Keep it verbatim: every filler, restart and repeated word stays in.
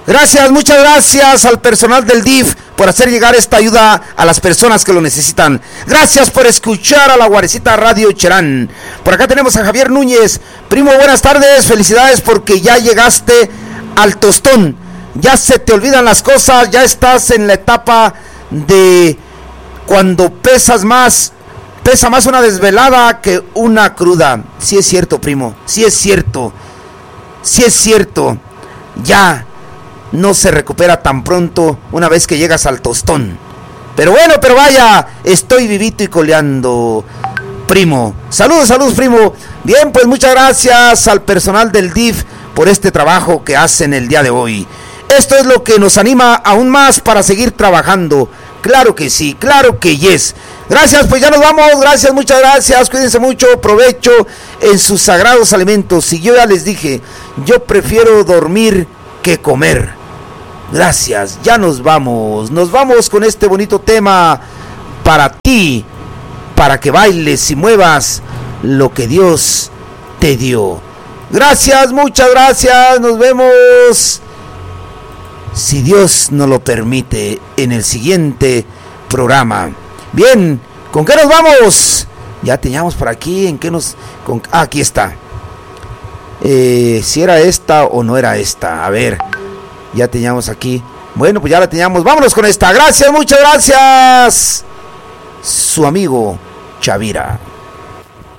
Gracias, muchas gracias al personal del D I F por hacer llegar esta ayuda a las personas que lo necesitan. Gracias por escuchar a la Guarecita Radio Cherán. Por acá tenemos a Javier Núñez. Primo, buenas tardes, felicidades porque ya llegaste al tostón. Ya se te olvidan las cosas, ya estás en la etapa de cuando pesas más, pesa más una desvelada que una cruda. Sí es cierto, primo, sí es cierto, sí es cierto. Ya no se recupera tan pronto una vez que llegas al tostón. Pero bueno, pero vaya, estoy vivito y coleando, primo. Saludos, saludos, primo. Bien, pues muchas gracias al personal del D I F por este trabajo que hacen el día de hoy. Esto es lo que nos anima aún más para seguir trabajando. Claro que sí, claro que yes. Gracias, pues ya nos vamos. Gracias, muchas gracias. Cuídense mucho, provecho en sus sagrados alimentos. Y yo ya les dije, yo prefiero dormir que comer. Gracias, ya nos vamos. Nos vamos con este bonito tema para ti, para que bailes y muevas lo que Dios te dio. Gracias, muchas gracias. Nos vemos, si Dios nos lo permite, en el siguiente programa. Bien, ¿con qué nos vamos? Ya teníamos por aquí, ¿en qué nos...? Con, ah, aquí está. Eh, si era esta o no era esta. A ver, ya teníamos aquí. Bueno, pues ya la teníamos. Vámonos con esta. Gracias, muchas gracias. Su amigo Chavira.